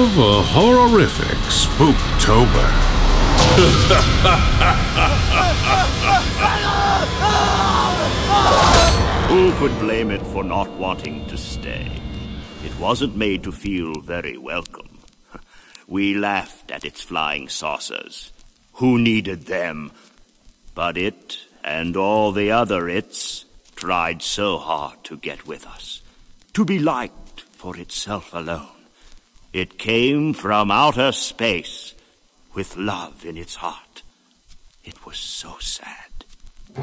of a horrific Spooktober. Who could blame it for not wanting to stay? It wasn't made to feel very welcome. We laughed at its flying saucers. Who needed them? But it, and all the other its, tried so hard to get with us. To be liked for itself alone. It came from outer space, with love in its heart. It was so sad.